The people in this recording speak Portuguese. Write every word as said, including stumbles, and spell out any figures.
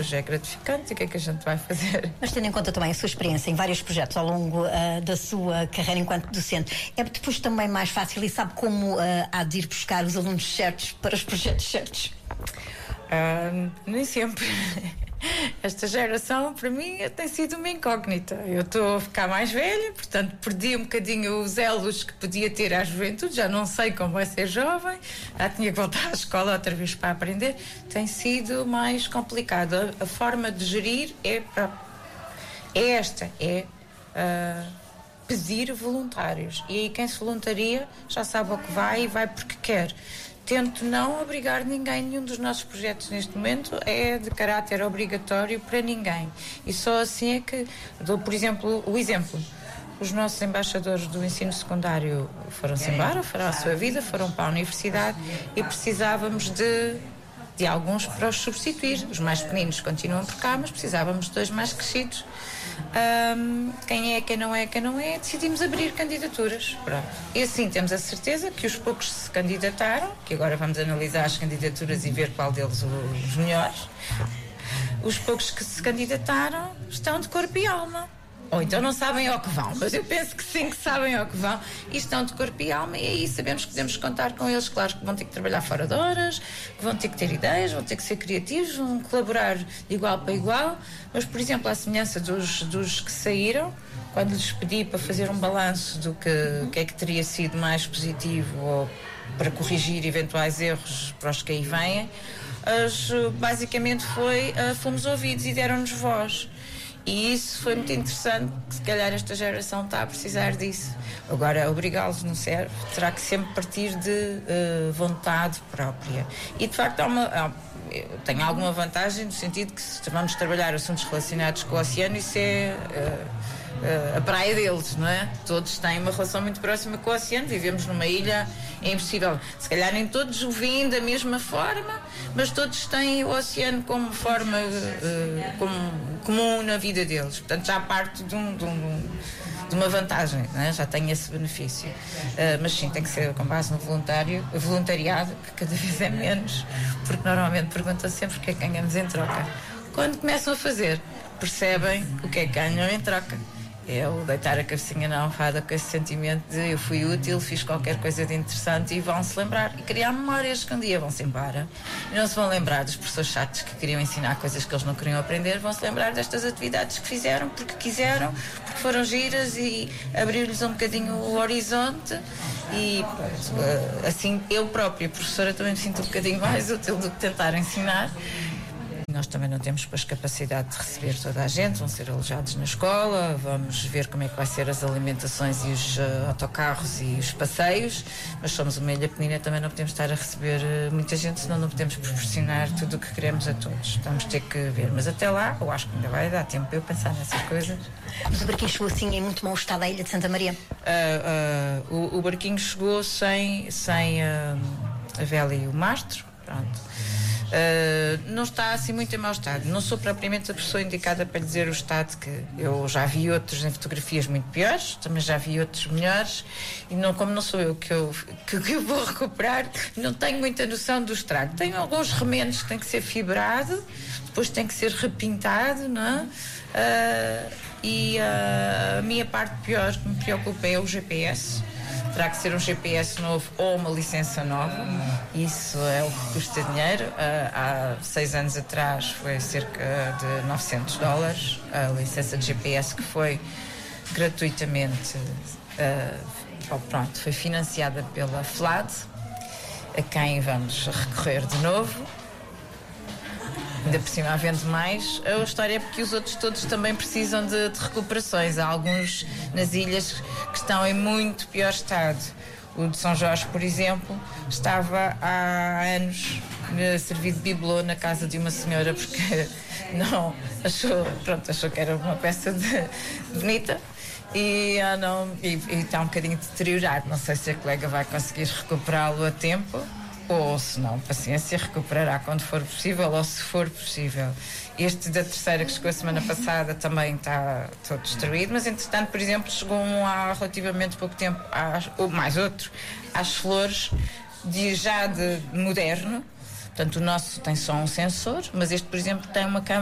hoje é gratificante e o que é que a gente vai fazer? Mas tendo em conta também a sua experiência em vários projetos ao longo uh, da sua carreira enquanto docente, é depois também mais fácil e sabe como uh, há de ir buscar os alunos certos para os projetos certos? Uh, nem sempre. Esta geração, para mim, tem sido uma incógnita. Eu estou a ficar mais velha, portanto, perdi um bocadinho os elos que podia ter à juventude. Já não sei como é ser jovem. Já tinha que voltar à escola outra vez para aprender. Tem sido mais complicado. A, a forma de gerir é, é esta, é uh, pedir voluntários. E aí quem se voluntaria já sabe ao que vai e vai porque quer. Tento não obrigar ninguém, nenhum dos nossos projetos neste momento é de caráter obrigatório para ninguém. E só assim é que dou, por exemplo, o exemplo. Os nossos embaixadores do ensino secundário foram-se embora, foram à sua vida, foram para a universidade e precisávamos de, de alguns para os substituir. Os mais pequeninos continuam por cá, mas precisávamos de dois mais crescidos. Um, quem é, quem não é, quem não é, decidimos abrir candidaturas. Pronto. E assim temos a certeza que os poucos se candidataram, que agora vamos analisar as candidaturas e ver qual deles os melhores. Os poucos que se candidataram estão de corpo e alma. Ou então não sabem ao que vão, mas eu penso que sim, que sabem ao que vão e estão de corpo e alma, e aí sabemos que podemos contar com eles. Claro que vão ter que trabalhar fora de horas, que vão ter que ter ideias, vão ter que ser criativos, vão colaborar de igual para igual, mas, por exemplo, à semelhança dos, dos que saíram, quando lhes pedi para fazer um balanço do que, que é que teria sido mais positivo ou para corrigir eventuais erros para os que aí vêm, as, basicamente foi, uh, fomos ouvidos e deram-nos voz. E isso foi muito interessante, que se calhar esta geração está a precisar disso. Agora, obrigá-los não serve, terá que sempre partir de uh, vontade própria. E de facto há uma, há, eu tenho alguma vantagem no sentido que se vamos trabalhar assuntos relacionados com o oceano, isso é uh, Uh, a praia deles, não é? Todos têm uma relação muito próxima com o oceano, vivemos numa ilha, é impossível, se calhar nem todos o veem da mesma forma, mas todos têm o oceano como forma uh, como, comum na vida deles, portanto já parte de, um, de, um, de uma vantagem, não é? Já tem esse benefício, uh, mas sim, tem que ser com base no voluntário, voluntariado, que cada vez é menos, porque normalmente perguntam sempre o que é que ganhamos em troca. Quando começam a fazer, percebem o que é que ganham em troca. É o deitar a cabecinha na almofada com esse sentimento de eu fui útil, fiz qualquer coisa de interessante, e vão-se lembrar e criar memórias que um dia vão-se embora e não se vão lembrar dos professores chatos que queriam ensinar coisas que eles não queriam aprender, vão-se lembrar destas atividades que fizeram porque quiseram, porque foram giras e abriu-lhes um bocadinho o horizonte. E pronto, assim eu própria, professora, também me sinto um bocadinho mais útil do que tentar ensinar. Nós também não temos depois capacidade de receber toda a gente, vão ser alojados na escola, vamos ver como é que vai ser as alimentações e os uh, autocarros e os passeios, mas somos uma ilha pequenina, também não podemos estar a receber uh, muita gente, senão não podemos proporcionar tudo o que queremos a todos. Vamos ter que ver, mas até lá, eu acho que ainda vai dar tempo para eu pensar nessas coisas. Mas o barquinho chegou assim em muito mau estado à ilha de Santa Maria? Uh, uh, o, o barquinho chegou sem, sem uh, a vela e o mastro, pronto. Uh, não está assim muito em mau estado. Não sou propriamente a pessoa indicada para dizer o estado, que eu já vi outros em fotografias muito piores, também já vi outros melhores, e não, como não sou eu que eu, que, que eu vou recuperar, não tenho muita noção do estrago. Tenho alguns remendos que têm que ser fibrado, depois tem que ser repintado, não é? Uh, e uh, a minha parte pior que me preocupa é o G P S. Terá que ser um G P S novo ou uma licença nova. Isso é o que custa dinheiro. Uh, há seis anos atrás foi cerca de novecentos dólares. A licença de G P S que foi gratuitamente uh, oh, pronto, foi financiada pela FLAD, a quem vamos recorrer de novo. Ainda por cima, havendo mais, a história é porque os outros todos também precisam de, de recuperações. Há alguns nas ilhas que estão em muito pior estado. O de São Jorge, por exemplo, estava há anos a servir de bibelô na casa de uma senhora porque não achou, pronto, achou que era uma peça de, bonita e, ah, não, e, e está um bocadinho deteriorado. Não sei se a colega vai conseguir recuperá-lo a tempo, ou se não, paciência, recuperará quando for possível, ou se for possível. Este da terceira, que chegou a semana passada, também está todo destruído, mas entretanto, por exemplo, chegou um há relativamente pouco tempo, às, ou mais outro, às flores, de, já de moderno. Portanto, o nosso tem só um sensor, mas este, por exemplo, tem uma câmara